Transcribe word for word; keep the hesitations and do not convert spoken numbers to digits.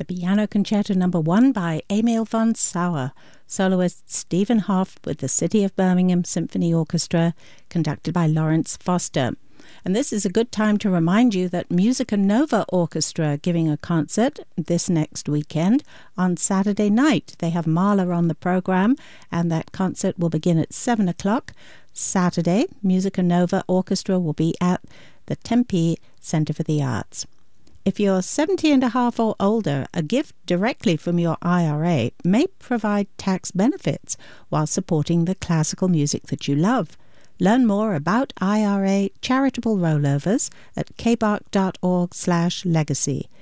The Piano Concerto Number One by Emil von Sauer, soloist Stephen Hoff with the City of Birmingham Symphony Orchestra, conducted by Lawrence Foster. And this is a good time to remind you that Musica Nova Orchestra are giving a concert this next weekend on Saturday night. They have Mahler on the program, and that concert will begin at seven o'clock. Saturday, Musica Nova Orchestra will be at the Tempe Center for the Arts. If you're seventy and a half or older, a gift directly from your I R A may provide tax benefits while supporting the classical music that you love. Learn more about I R A charitable rollovers at kbark dot org slash legacy.